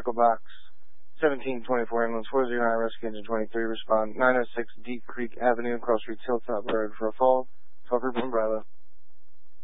Echo Box 1724 ambulance 409 rescue engine 23 respond 906 Deep Creek Avenue, Cross Street, Hilltop Road for a fall. Talker from Bravo.